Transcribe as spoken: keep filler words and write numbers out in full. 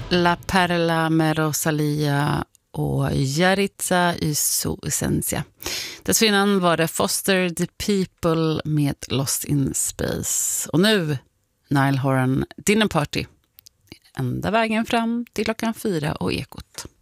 La Perla med Rosalia och Yaritza i Su Essentia. Dessförinnan var det Foster the People med Lost in Space. Och nu Niall Horan Dinner Party. Ända vägen fram till klockan fyra och Ekot.